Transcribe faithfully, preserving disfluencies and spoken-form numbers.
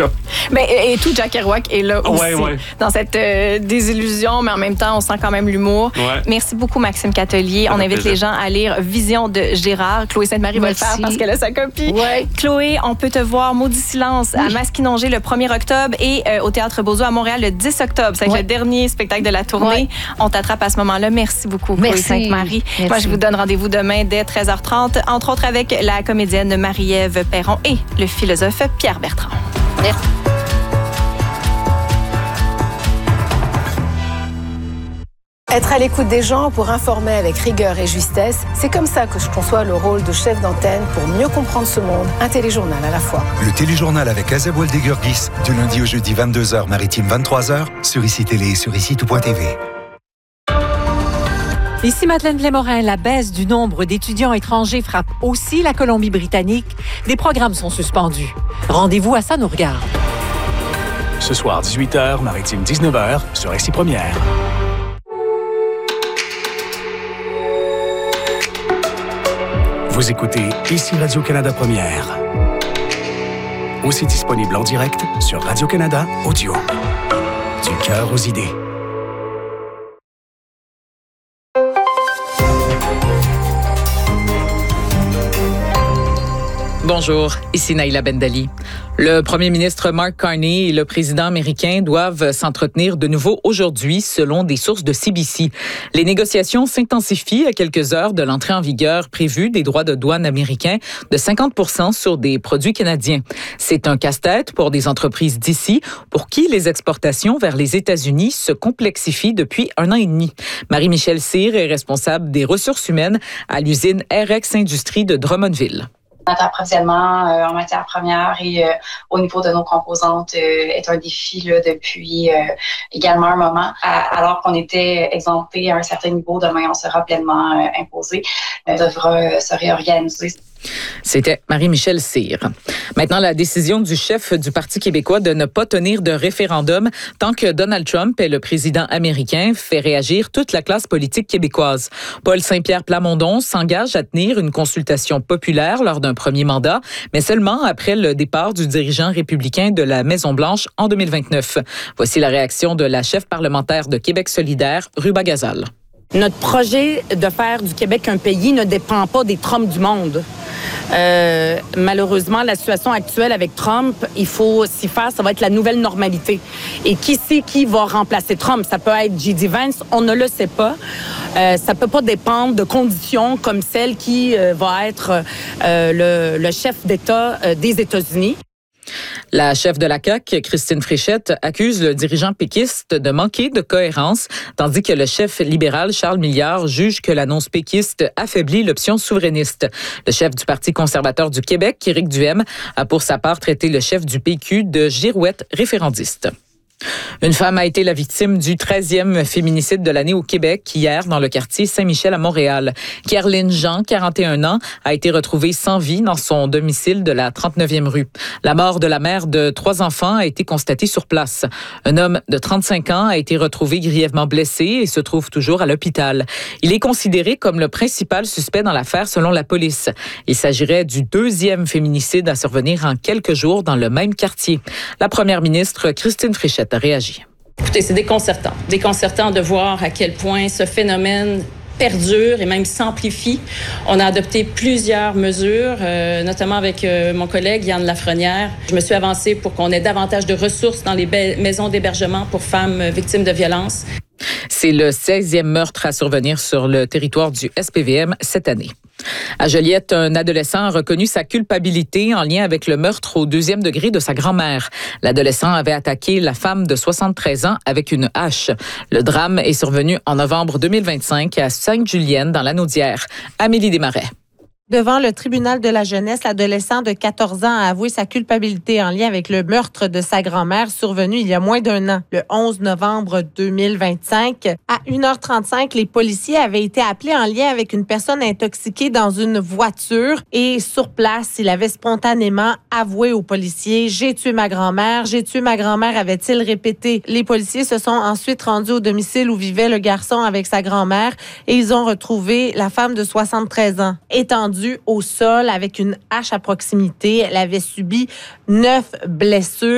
cas. Ben, et, et tout Jack Kerouac est là aussi. Ouais, ouais. Dans cette euh, désillusion, mais en même temps, on sent quand même l'humour. Ouais. Merci beaucoup, Maxime Catelier. On invite plaisir. les gens à lire Vision de Gérard. Chloé Sainte-Marie va le Merci. faire parce qu'elle a sa copie. Ouais. Chloé, on peut te voir Maudit Silence à Masquinongé le premier octobre et euh, au Théâtre Beauzou à Montréal le dix octobre. C'est Ouais. le dernier spectacle de la tournée. Ouais. On t'attrape à ce moment-là. Merci beaucoup, Chloé Merci. Sainte-Marie. Merci. Moi, je vous donne rendez-vous demain dès treize heures trente, entre autres avec la comédienne Marie-Ève Perron et le philosophe Pierre Bertrand. Merci. Être à l'écoute des gens pour informer avec rigueur et justesse, c'est comme ça que je conçois le rôle de chef d'antenne pour mieux comprendre ce monde, un téléjournal à la fois. Le téléjournal avec Azeb Waldegurgis, du lundi au jeudi vingt-deux heures, maritime vingt-trois heures, sur ICI Télé et sur ici tout point T V. Ici Madeleine Blémorin, la baisse du nombre d'étudiants étrangers frappe aussi la Colombie-Britannique. Des programmes sont suspendus. Rendez-vous à Ça nous regarde. Ce soir, dix-huit heures, maritime dix-neuf heures, sur Ici Première. Vous écoutez Ici Radio-Canada Première. Aussi disponible en direct sur Radio-Canada Audio. Du cœur aux idées. Bonjour, ici Naïla Bendali. Le premier ministre Mark Carney et le président américain doivent s'entretenir de nouveau aujourd'hui, selon des sources de C B C. Les négociations s'intensifient à quelques heures de l'entrée en vigueur prévue des droits de douane américains de cinquante pour cent sur des produits canadiens. C'est un casse-tête pour des entreprises d'ici, pour qui les exportations vers les États-Unis se complexifient depuis un an et demi. Marie-Michelle Cyr est responsable des ressources humaines à l'usine R X Industries de Drummondville. Notre approvisionnement euh, en matières premières et euh, au niveau de nos composantes euh, est un défi là, depuis euh, également un moment. À, alors qu'on était exempté à un certain niveau, demain on sera pleinement euh, imposé. On devra euh, se réorganiser. C'était Marie-Michelle Cyr. Maintenant, la décision du chef du Parti québécois de ne pas tenir de référendum tant que Donald Trump est le président américain fait réagir toute la classe politique québécoise. Paul Saint-Pierre Plamondon s'engage à tenir une consultation populaire lors d'un premier mandat, mais seulement après le départ du dirigeant républicain de la Maison-Blanche en deux mille vingt-neuf. Voici la réaction de la chef parlementaire de Québec solidaire, Ruba Gazal. Notre projet de faire du Québec un pays ne dépend pas des Trump du monde. Euh, malheureusement, la situation actuelle avec Trump, il faut s'y faire, ça va être la nouvelle normalité. Et qui sait qui va remplacer Trump? Ça peut être J D Vance, on ne le sait pas. Euh, ça peut pas dépendre de conditions comme celle qui euh, va être euh, le, le chef d'État euh, des États-Unis. La chef de la C A Q, Christine Fréchette, accuse le dirigeant péquiste de manquer de cohérence, tandis que le chef libéral, Charles Milliard, juge que l'annonce péquiste affaiblit l'option souverainiste. Le chef du Parti conservateur du Québec, Éric Duhem, a pour sa part traité le chef du P Q de girouette référendiste. Une femme a été la victime du treizième féminicide de l'année au Québec hier dans le quartier Saint-Michel à Montréal. Kerline Jean, quarante et un ans, a été retrouvée sans vie dans son domicile de la trente-neuvième rue. La mort de la mère de trois enfants a été constatée sur place. Un homme de trente-cinq ans a été retrouvé grièvement blessé et se trouve toujours à l'hôpital. Il est considéré comme le principal suspect dans l'affaire selon la police. Il s'agirait du deuxième féminicide à survenir en quelques jours dans le même quartier. La première ministre, Christine Fréchette, a réagi. Écoutez, c'est déconcertant. Déconcertant de voir à quel point ce phénomène perdure et même s'amplifie. On a adopté plusieurs mesures, euh, notamment avec euh, mon collègue Yann Lafrenière. Je me suis avancée pour qu'on ait davantage de ressources dans les ba- maisons d'hébergement pour femmes victimes de violences. C'est le seizième meurtre à survenir sur le territoire du S P V M cette année. À Joliette, un adolescent a reconnu sa culpabilité en lien avec le meurtre au deuxième degré de sa grand-mère. L'adolescent avait attaqué la femme de soixante-treize ans avec une hache. Le drame est survenu en novembre deux mille vingt-cinq à Sainte-Julienne, dans l'Anaudière. Amélie Desmarais. Devant le tribunal de la jeunesse, l'adolescent de quatorze ans a avoué sa culpabilité en lien avec le meurtre de sa grand-mère survenu il y a moins d'un an, le onze novembre deux mille vingt-cinq. À une heure trente-cinq, les policiers avaient été appelés en lien avec une personne intoxiquée dans une voiture et sur place, il avait spontanément avoué aux policiers « J'ai tué ma grand-mère, j'ai tué ma grand-mère », avait-il répété. Les policiers se sont ensuite rendus au domicile où vivait le garçon avec sa grand-mère et ils ont retrouvé la femme de soixante-treize ans, étendue au sol avec une hache à proximité. Elle avait subi neuf blessures.